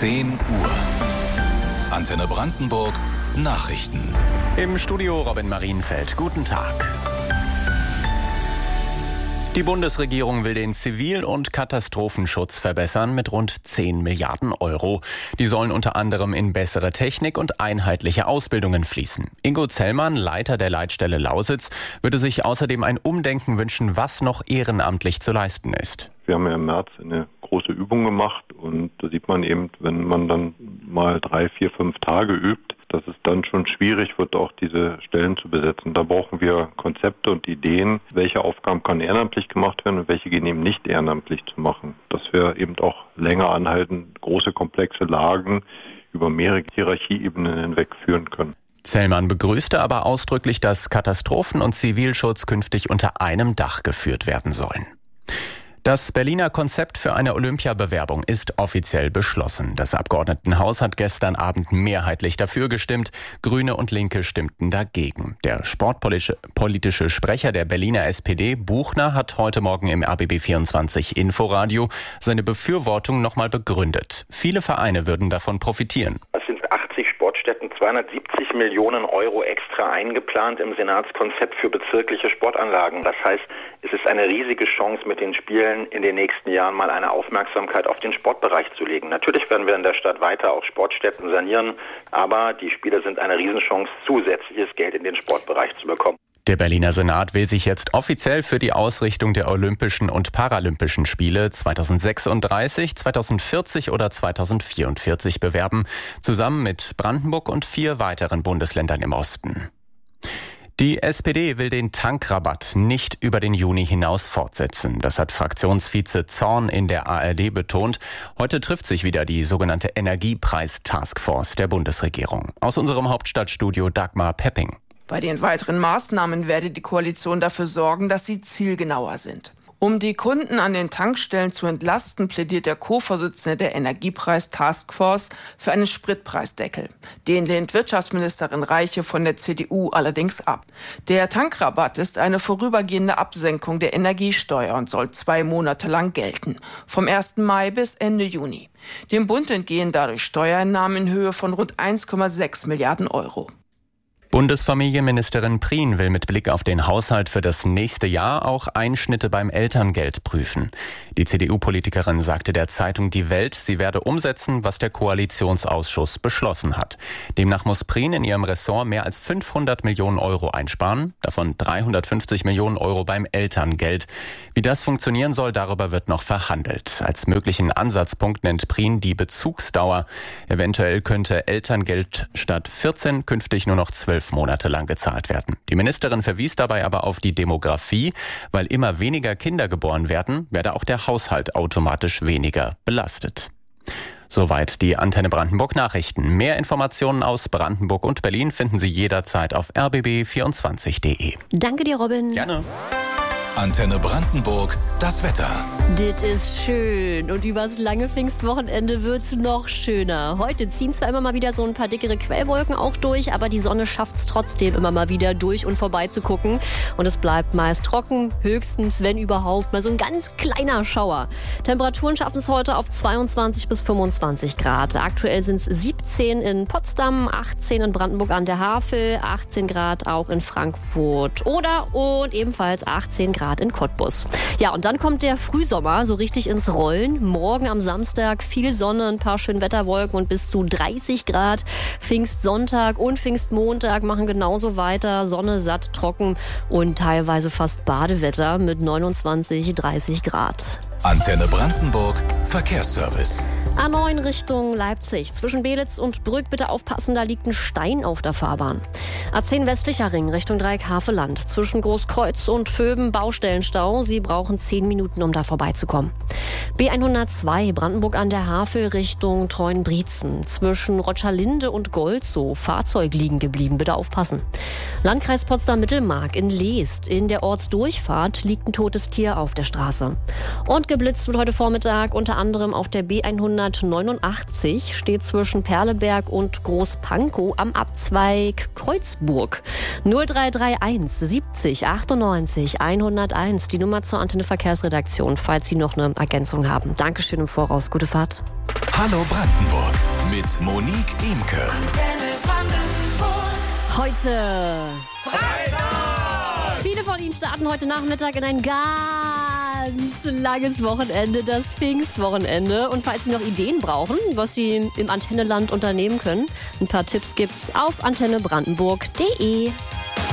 10 Uhr. Antenne Brandenburg Nachrichten. Im Studio Robin Marienfeld. Guten Tag. Die Bundesregierung will den Zivil- und Katastrophenschutz verbessern mit rund 10 Milliarden Euro. Die sollen unter anderem in bessere Technik und einheitliche Ausbildungen fließen. Ingo Zellmann, Leiter der Leitstelle Lausitz, würde sich außerdem ein Umdenken wünschen, was noch ehrenamtlich zu leisten ist. Wir haben ja im März eine große Übung gemacht und da sieht man eben, wenn man dann mal 3, 4, 5 Tage übt, dass es dann schon schwierig wird, auch diese Stellen zu besetzen. Da brauchen wir Konzepte und Ideen, welche Aufgaben können ehrenamtlich gemacht werden und welche gehen eben nicht ehrenamtlich zu machen. Dass wir eben auch länger anhalten, große komplexe Lagen über mehrere Hierarchieebenen hinweg führen können. Zellmann begrüßte aber ausdrücklich, dass Katastrophen- und Zivilschutz künftig unter einem Dach geführt werden sollen. Das Berliner Konzept für eine Olympiabewerbung ist offiziell beschlossen. Das Abgeordnetenhaus hat gestern Abend mehrheitlich dafür gestimmt. Grüne und Linke stimmten dagegen. Der sportpolitische Sprecher der Berliner SPD, Buchner, hat heute Morgen im RBB24 Inforadio seine Befürwortung nochmal begründet. Viele Vereine würden davon profitieren. Es sind 80 Sportstätten, 270 Millionen Euro extra eingeplant im Senatskonzept für bezirkliche Sportanlagen. Das heißt, es ist eine riesige Chance, mit den Spielen in den nächsten Jahren mal eine Aufmerksamkeit auf den Sportbereich zu legen. Natürlich werden wir in der Stadt weiter auch Sportstätten sanieren, aber die Spiele sind eine Riesenchance, zusätzliches Geld in den Sportbereich zu bekommen. Der Berliner Senat will sich jetzt offiziell für die Ausrichtung der Olympischen und Paralympischen Spiele 2036, 2040 oder 2044 bewerben, zusammen mit Brandenburg und 4 weiteren Bundesländern im Osten. Die SPD will den Tankrabatt nicht über den Juni hinaus fortsetzen. Das hat Fraktionsvize Zorn in der ARD betont. Heute trifft sich wieder die sogenannte Energiepreis-Taskforce der Bundesregierung. Aus unserem Hauptstadtstudio Dagmar Pepping. Bei den weiteren Maßnahmen werde die Koalition dafür sorgen, dass sie zielgenauer sind. Um die Kunden an den Tankstellen zu entlasten, plädiert der Co-Vorsitzende der Energiepreis-Taskforce für einen Spritpreisdeckel. Den lehnt Wirtschaftsministerin Reiche von der CDU allerdings ab. Der Tankrabatt ist eine vorübergehende Absenkung der Energiesteuer und soll 2 Monate lang gelten. Vom 1. Mai bis Ende Juni. Dem Bund entgehen dadurch Steuereinnahmen in Höhe von rund 1,6 Milliarden Euro. Bundesfamilienministerin Prien will mit Blick auf den Haushalt für das nächste Jahr auch Einschnitte beim Elterngeld prüfen. Die CDU-Politikerin sagte der Zeitung Die Welt, sie werde umsetzen, was der Koalitionsausschuss beschlossen hat. Demnach muss Prien in ihrem Ressort mehr als 500 Millionen Euro einsparen, davon 350 Millionen Euro beim Elterngeld. Wie das funktionieren soll, darüber wird noch verhandelt. Als möglichen Ansatzpunkt nennt Prien die Bezugsdauer. Eventuell könnte Elterngeld statt 14 künftig nur noch 12 Monate lang gezahlt werden. Die Ministerin verwies dabei aber auf die Demografie. Weil immer weniger Kinder geboren werden, werde auch der Haushalt automatisch weniger belastet. Soweit die Antenne Brandenburg Nachrichten. Mehr Informationen aus Brandenburg und Berlin finden Sie jederzeit auf rbb24.de. Danke dir, Robin. Gerne. Antenne Brandenburg, das Wetter. Das ist schön und übers lange Pfingstwochenende wird's noch schöner. Heute ziehen zwar immer mal wieder so ein paar dickere Quellwolken auch durch, aber die Sonne schafft's trotzdem immer mal wieder durch und vorbei zu gucken. Und es bleibt meist trocken, höchstens, wenn überhaupt, mal so ein ganz kleiner Schauer. Temperaturen schaffen es heute auf 22 bis 25 Grad. Aktuell sind es 17 in Potsdam, 18 in Brandenburg an der Havel, 18 Grad auch in Frankfurt Oder und ebenfalls 18 Grad in Cottbus. Ja, und dann kommt der Frühsommer so richtig ins Rollen. Morgen am Samstag viel Sonne, ein paar schöne Wetterwolken und bis zu 30 Grad. Pfingstsonntag und Pfingstmontag machen genauso weiter. Sonne, satt, trocken und teilweise fast Badewetter mit 29, 30 Grad. Antenne Brandenburg Verkehrsservice. A9 Richtung Leipzig. Zwischen Belitz und Brück bitte aufpassen, da liegt ein Stein auf der Fahrbahn. A10 westlicher Ring Richtung Dreieck-Haveland. Zwischen Großkreuz und Vöben Baustellenstau. Sie brauchen 10 Minuten, um da vorbeizukommen. B102 Brandenburg an der Havel Richtung Treuenbrietzen. Zwischen Rotscherlinde und Golzow. Fahrzeug liegen geblieben, bitte aufpassen. Landkreis Potsdam-Mittelmark in Leest. In der Ortsdurchfahrt liegt ein totes Tier auf der Straße. Und geblitzt wird heute Vormittag unter anderem auf der B189, steht zwischen Perleberg und Großpankow am Abzweig Kreuzburg. 0331 70 98 101, die Nummer zur Antenne Verkehrsredaktion, falls Sie noch eine Ergänzung haben. Dankeschön im Voraus, gute Fahrt. Hallo Brandenburg mit Monique Imke. Heute Freitag! Viele von Ihnen starten heute Nachmittag in ein ganz langes Wochenende, das Pfingstwochenende. Und falls Sie noch Ideen brauchen, was Sie im Antenneland unternehmen können, ein paar Tipps gibt's auf antennebrandenburg.de.